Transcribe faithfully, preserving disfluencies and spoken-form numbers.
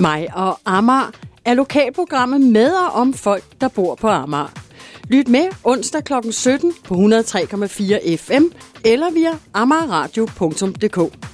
Mig og Amager er lokalprogrammet med og om folk, der bor på Amager. Lyt med onsdag klokken sytten på hundrede og tre komma fire F M eller via amagerradio punktum d k.